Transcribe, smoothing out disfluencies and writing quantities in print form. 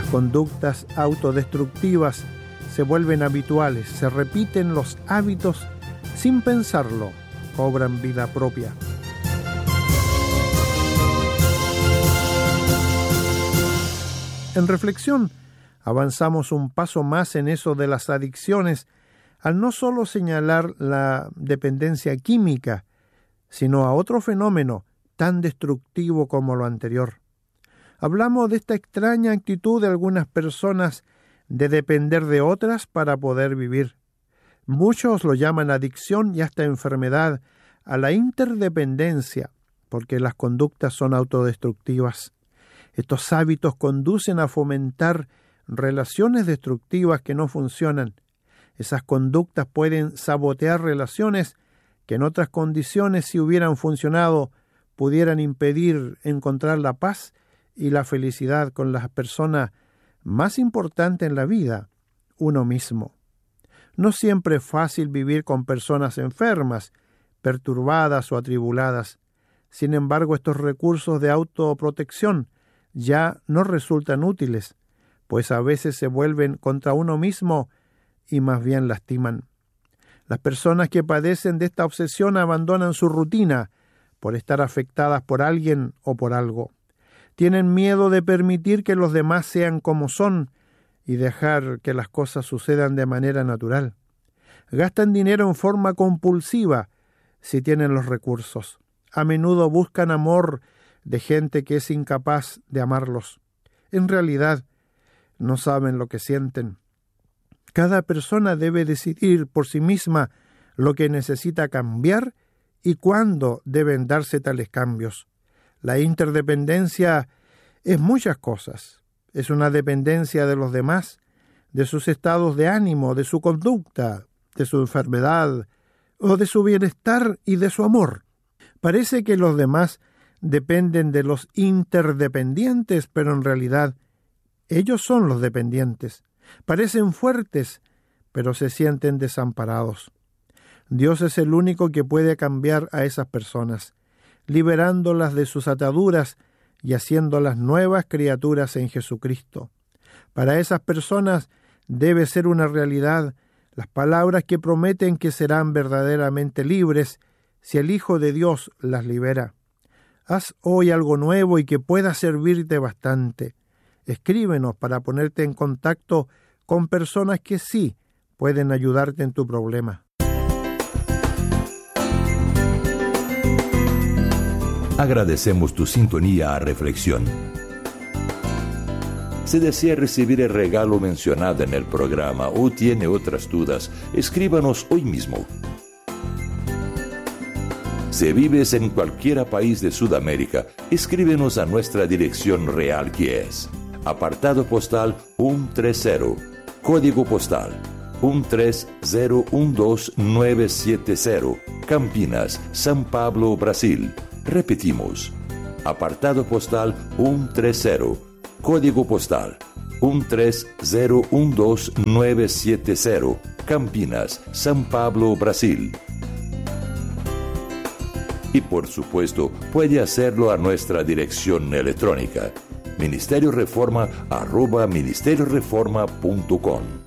conductas autodestructivas se vuelven habituales, se repiten los hábitos sin pensarlo, cobran vida propia. En reflexión, avanzamos un paso más en eso de las adicciones, al no solo señalar la dependencia química, sino a otro fenómeno tan destructivo como lo anterior. Hablamos de esta extraña actitud de algunas personas de depender de otras para poder vivir. Muchos lo llaman adicción y hasta enfermedad a la interdependencia, porque las conductas son autodestructivas. Estos hábitos conducen a fomentar relaciones destructivas que no funcionan. Esas conductas pueden sabotear relaciones que en otras condiciones, si hubieran funcionado, pudieran impedir encontrar la paz y la felicidad con la persona más importante en la vida, uno mismo. No siempre es fácil vivir con personas enfermas, perturbadas o atribuladas. Sin embargo, estos recursos de autoprotección ya no resultan útiles, pues a veces se vuelven contra uno mismo y más bien lastiman. Las personas que padecen de esta obsesión abandonan su rutina por estar afectadas por alguien o por algo. Tienen miedo de permitir que los demás sean como son y dejar que las cosas sucedan de manera natural. Gastan dinero en forma compulsiva si tienen los recursos. A menudo buscan amor de gente que es incapaz de amarlos. En realidad, no saben lo que sienten. Cada persona debe decidir por sí misma lo que necesita cambiar y cuándo deben darse tales cambios. La interdependencia es muchas cosas. Es una dependencia de los demás, de sus estados de ánimo, de su conducta, de su enfermedad, o de su bienestar y de su amor. Parece que los demás dependen de los interdependientes, pero en realidad ellos son los dependientes. Parecen fuertes, pero se sienten desamparados. Dios es el único que puede cambiar a esas personas, liberándolas de sus ataduras y haciéndolas nuevas criaturas en Jesucristo. Para esas personas debe ser una realidad las palabras que prometen que serán verdaderamente libres si el Hijo de Dios las libera. Haz hoy algo nuevo y que pueda servirte bastante. Escríbenos para ponerte en contacto con personas que sí pueden ayudarte en tu problema. Agradecemos tu sintonía a Reflexión. Si desea recibir el regalo mencionado en el programa o tiene otras dudas, escríbanos hoy mismo. Si vives en cualquier país de Sudamérica, escríbenos a nuestra dirección real, que es apartado postal 130, código postal 13012970, Campinas, São Paulo, Brasil. Repetimos, apartado postal 130, código postal 13012970, Campinas, São Paulo, Brasil. Y por supuesto, puede hacerlo a nuestra dirección electrónica, ministerioreforma@ministerioreforma.com.